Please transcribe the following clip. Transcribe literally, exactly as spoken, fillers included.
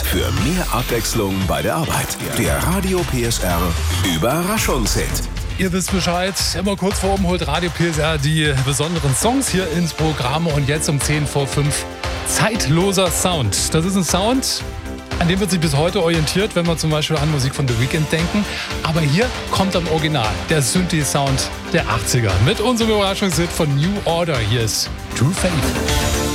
Für mehr Abwechslung bei der Arbeit. Der Radio P S R Überraschungshit. Ihr wisst Bescheid, immer kurz vor oben holt Radio P S R die besonderen Songs hier ins Programm. Und jetzt um zehn vor fünf zeitloser Sound. Das ist ein Sound, an dem wird sich bis heute orientiert, wenn wir zum Beispiel an Musik von The Weeknd denken. Aber hier kommt am Original der Synthi-Sound der achtziger mit unserem Überraschungshit von New Order. Hier ist True Faith.